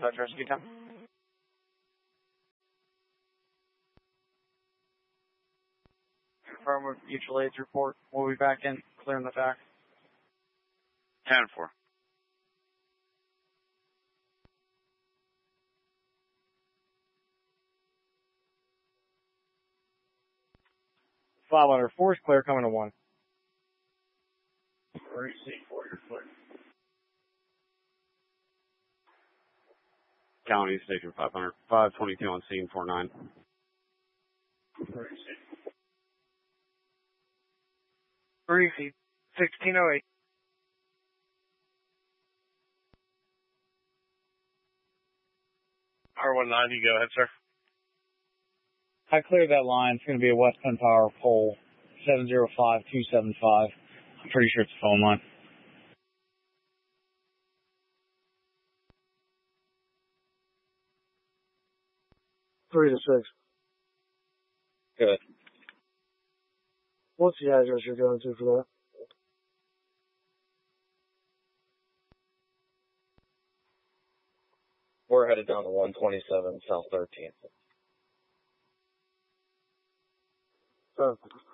Dispatch Rescue Time. Confirm with mutual aids report. We'll be back in, clearing the back. 10-4. $500. 4 is clear, coming to 1. C4, you're clear. County Station 500. 522 on scene 49. 1608. R190, go ahead, sir. I cleared that line. It's going to be a West Penn Power pole, 705275. I'm pretty sure it's a phone line. 3 to 6. Good. What's the address you're going to for that? We're headed down to 127 South 13th. Perfect.